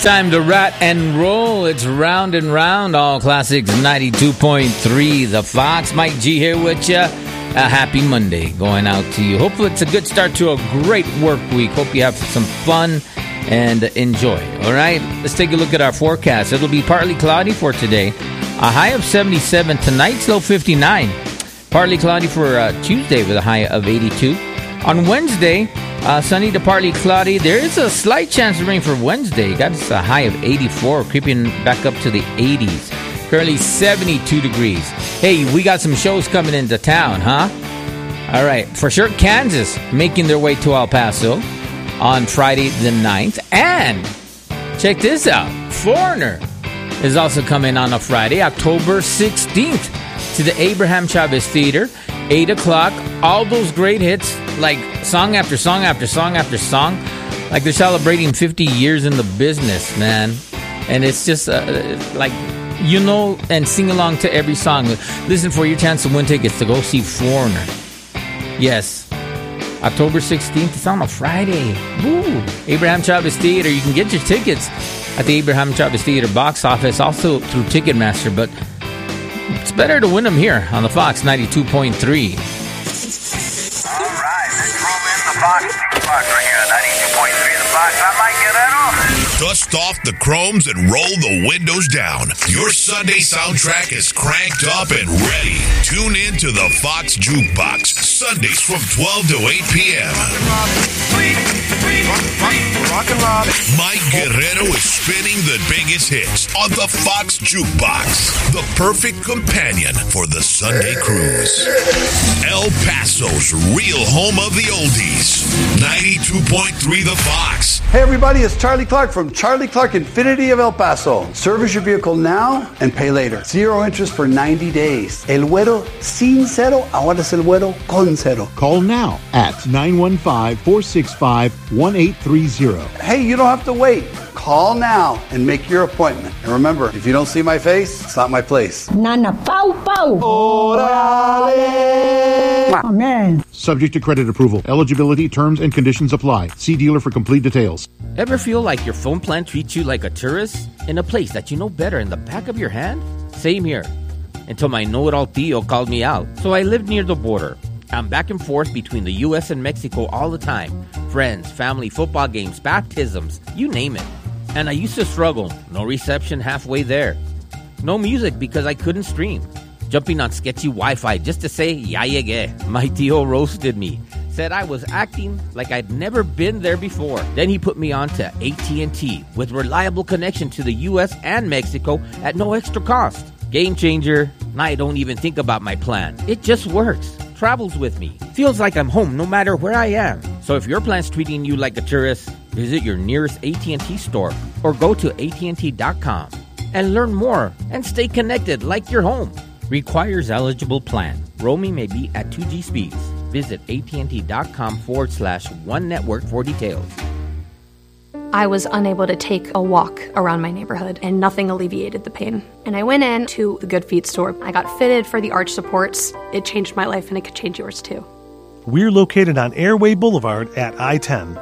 It's time to rat and roll. It's round and round. All Classics 92.3. The Fox. Mike G here with you. A happy Monday going out to you. Hopefully it's a good start to a great work week. Hope you have some fun and enjoy. All right, let's take a look at our forecast. It'll be partly cloudy for today. A high of 77 tonight, low 59. Partly cloudy for Tuesday with a high of 82. On Wednesday, sunny to partly cloudy. There is a slight chance of rain for Wednesday. Got us a high of 84, creeping back up to the 80s. Currently 72 degrees. Hey, we got some shows coming into town, huh? All right, for sure, Kansas making their way to El Paso on Friday the 9th. And check this out. Foreigner is also coming on a Friday, October 16th, to the Abraham Chavez Theater, 8 o'clock. All those great hits, like song after song after song after song, like they're celebrating 50 years in the business, man. And it's just like, you know, and sing along to every song. Listen for your chance to win tickets to go see Foreigner. Yes, October 16th. It's on a Friday. Woo! Abraham Chavez Theater. You can get your tickets at the Abraham Chavez Theater box office, also through Ticketmaster, but it's better to win them here on the Fox 92.3. All right, let's roll in the Fox right here, 92.3 the Fox. I might get that off. Dust off the chromes and roll the windows down. Your Sunday soundtrack is cranked up and ready. Tune in to the Fox Jukebox, Sundays from 12 to 8 p.m. Mike Guerrero is spinning the biggest hits on the Fox Jukebox, the perfect companion for the Sunday cruise. El Paso's real home of the oldies, 92.3 The Fox. Hey everybody, it's Charlie Clark from Charlie Clark Infinity of El Paso. Service your vehicle now and pay later. 0 interest for 90 days. El Güero sin cero, ahora es el Güero con cero. Call now at 915-465-1830. Hey, you don't have to wait. Call now and make your appointment. And remember, if you don't see my face, it's not my place. Nana Pau Pau. Orale. Amen. Subject to credit approval. Eligibility, terms, and conditions apply. See dealer for complete details. Ever feel like your phone plan treats you like a tourist in a place that you know better in the back of your hand? Same here. Until my know-it-all Tio called me out. So I lived near the border. I'm back and forth between the U.S. and Mexico all the time. Friends, family, football games, baptisms, you name it. And I used to struggle. No reception halfway there. No music because I couldn't stream. Jumping on sketchy Wi-Fi just to say, ya llegué. My Tio roasted me. Said I was acting like I'd never been there before. Then he put me on to AT&T with reliable connection to the U.S. and Mexico at no extra cost. Game changer. Now I don't even think about my plan. It just works. Travels with me. Feels like I'm home no matter where I am. So if your plan's treating you like a tourist, visit your nearest AT&T store or go to AT&T.com and learn more and stay connected like you're home. Requires eligible plan. Roaming may be at 2G speeds. Visit AT&T.com/One Network for details. I was unable to take a walk around my neighborhood, and nothing alleviated the pain. And I went in to the Good Feet store. I got fitted for the arch supports. It changed my life, and it could change yours too. We're located on Airway Boulevard at I-10.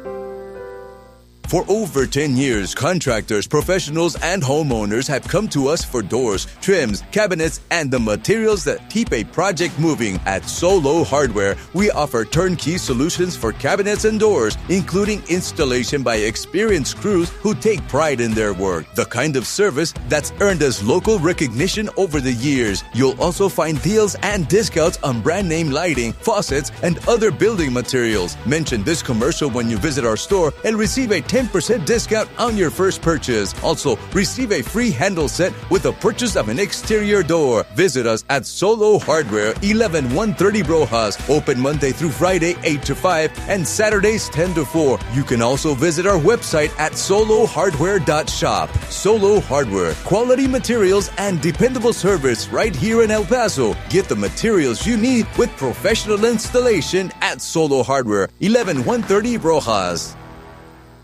For over 10 years, contractors, professionals, and homeowners have come to us for doors, trims, cabinets, and the materials that keep a project moving. At Solo Hardware, we offer turnkey solutions for cabinets and doors, including installation by experienced crews who take pride in their work. The kind of service that's earned us local recognition over the years. You'll also find deals and discounts on brand name lighting, faucets, and other building materials. Mention this commercial when you visit our store and receive a 10% discount on your first purchase. Also, receive a free handle set with the purchase of an exterior door. Visit us at Solo Hardware, 11130 Rojas. Open Monday through Friday, 8 to 5, and Saturdays, 10 to 4. You can also visit our website at solohardware.shop. Solo Hardware, quality materials and dependable service right here in El Paso. Get the materials you need with professional installation at Solo Hardware, 11130 Rojas.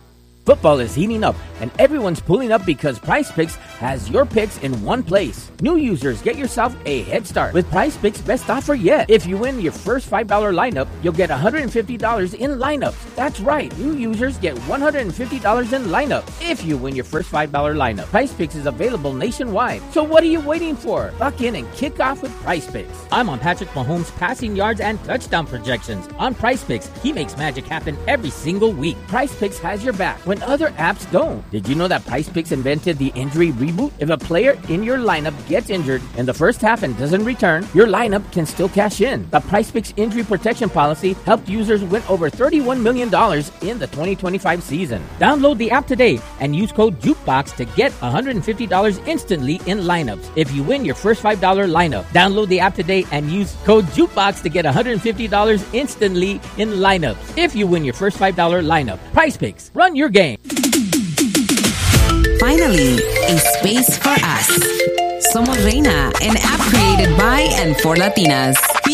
Football is heating up, and everyone's pulling up because PrizePicks has your picks in one place. New users, get yourself a head start with PrizePicks' best offer yet. If you win your first $5 lineup, you'll get $150 in lineups. That's right, new users get $150 in lineups if you win your first $5 lineup. PrizePicks is available nationwide, so what are you waiting for? Lock in and kick off with PrizePicks. I'm on Patrick Mahomes' passing yards and touchdown projections. On PrizePicks, he makes magic happen every single week. PrizePicks has your back when other apps don't. Did you know that PrizePicks invented the injury reboot? If a player in your lineup gets injured in the first half and doesn't return, your lineup can still cash in. The PrizePicks injury protection policy helped users win over $31 million in the 2025 season. Download the app today and use code JUKEBOX to get $150 instantly in lineups if you win your first $5 lineup. Download the app today and use code JUKEBOX to get $150 instantly in lineups if you win your first $5 lineup. PrizePicks, run your game. Finally, a space for us. Somos Reina, an app created by and for Latinas.